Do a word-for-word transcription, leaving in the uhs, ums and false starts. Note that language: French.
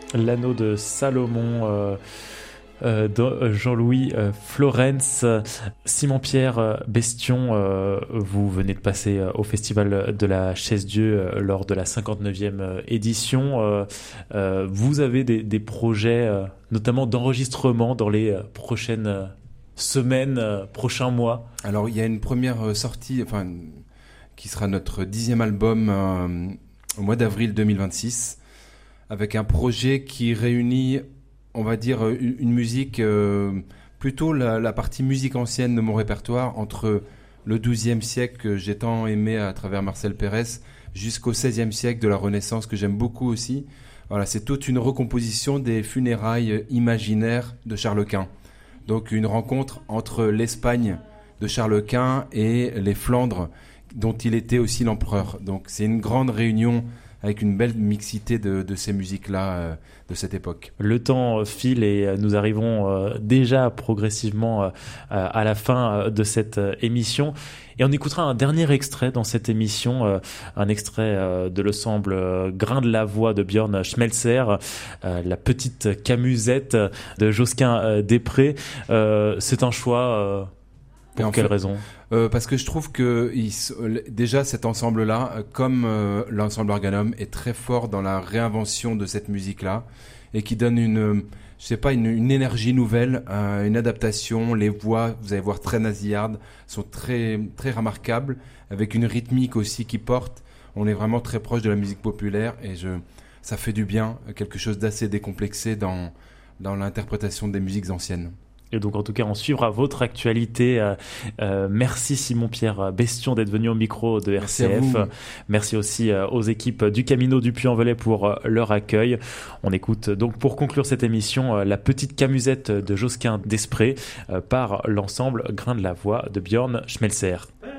L'anneau de Salomon euh, euh, de Jean-Louis euh, Florence. Simon-Pierre euh, Bestion, euh, vous venez de passer euh, au Festival de la Chaise-Dieu euh, lors de la cinquante-neuvième euh, édition. Euh, euh, vous avez des, des projets, euh, notamment d'enregistrement dans les euh, prochaines euh, semaines, euh, prochains mois? Alors, il y a une première euh, sortie, enfin, qui sera notre dixième album euh, au mois d'avril deux mille vingt-six, avec un projet qui réunit, on va dire, une, une musique, euh, plutôt la, la partie musique ancienne de mon répertoire, entre le douzième siècle que j'ai tant aimé à travers Marcel Pérez, jusqu'au seizième siècle de la Renaissance, que j'aime beaucoup aussi. Voilà, c'est toute une recomposition des funérailles imaginaires de Charles Quint. Donc une rencontre entre l'Espagne de Charles Quint et les Flandres, dont il était aussi l'empereur. Donc c'est une grande réunion avec une belle mixité de, de ces musiques-là euh, de cette époque. Le temps file et nous arrivons euh, déjà progressivement euh, à la fin de cette euh, émission. Et on écoutera un dernier extrait dans cette émission, euh, un extrait euh, de l'ensemble euh, Grain de la Voix de Björn Schmelzer, euh, la petite Camusette de Josquin euh, Després. Euh, c'est un choix... Euh, Pour en quelle fait, raison? euh, Parce que je trouve que il, déjà cet ensemble-là, euh, comme euh, l'ensemble Organum, est très fort dans la réinvention de cette musique-là et qui donne une, je sais pas, une, une énergie nouvelle, euh, une adaptation. Les voix, vous allez voir, très nasillardes, sont très très remarquables, avec une rythmique aussi qui porte. On est vraiment très proche de la musique populaire et je, ça fait du bien, quelque chose d'assez décomplexé dans dans l'interprétation des musiques anciennes. Et donc, en tout cas, on suivra votre actualité. Euh, euh, merci Simon-Pierre Bestion d'être venu au micro de R C F. Merci, merci aussi euh, aux équipes du Camino du Puy-en-Velay pour euh, leur accueil. On écoute donc, pour conclure cette émission, euh, la petite Camusette de Josquin Després euh, par l'ensemble Grain de la Voix de Björn Schmelzer.